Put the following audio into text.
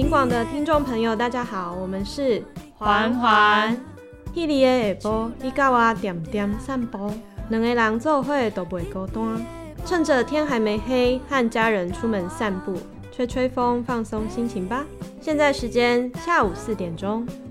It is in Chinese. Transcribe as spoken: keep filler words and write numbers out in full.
警广的听众朋友，大家好，我们是环环。 迄日的下晡，你甲我点点散步，两个人做伙都袂孤单。趁着天还没黑，和家人出门散步，吹吹风，放松心情吧。现在时间下午四点钟。